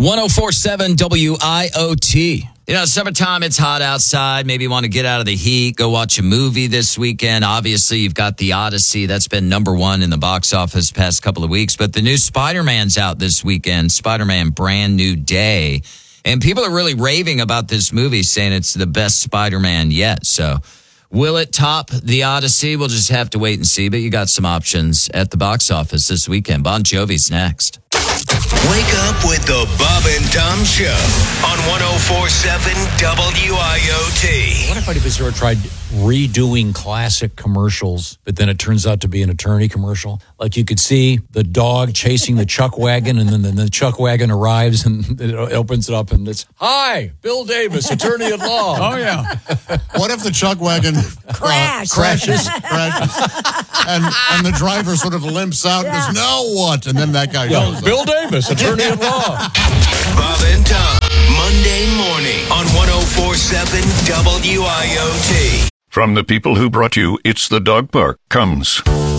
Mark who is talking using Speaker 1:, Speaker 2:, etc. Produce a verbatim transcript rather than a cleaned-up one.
Speaker 1: one oh four point seven W I O T.
Speaker 2: You know, summertime, it's hot outside. Maybe you want to get out of the heat, go watch a movie this weekend. Obviously, you've got The Odyssey. That's been number one in the box office the past couple of weeks. But the new Spider-Man's out this weekend, Spider-Man Brand New Day. And people are really raving about this movie, saying it's the best Spider-Man yet. So will it top The Odyssey? We'll just have to wait and see. But you got some options at the box office this weekend. Bon Jovi's next.
Speaker 3: Wake up with the Bob and Tom Show on one oh four point seven W I O T.
Speaker 4: What if anybody ever tried redoing classic commercials, but then it turns out to be an attorney commercial? Like you could see the dog chasing the chuck wagon, and then the, the chuck wagon arrives and it opens it up, and it's, "Hi, Bill Davis, attorney at law."
Speaker 5: Oh, yeah.
Speaker 6: What if the chuck wagon
Speaker 7: Crash.
Speaker 6: uh, crashes, crashes, and, and the driver sort of limps out
Speaker 7: Yeah.
Speaker 6: and goes, "Now what?" And then that guy
Speaker 4: Yeah,
Speaker 6: goes.
Speaker 4: Bill Davis, attorney at law.
Speaker 3: Bob and Tom, Monday morning on one oh four point seven W I O T.
Speaker 8: From the people who brought you It's the Dog Park comes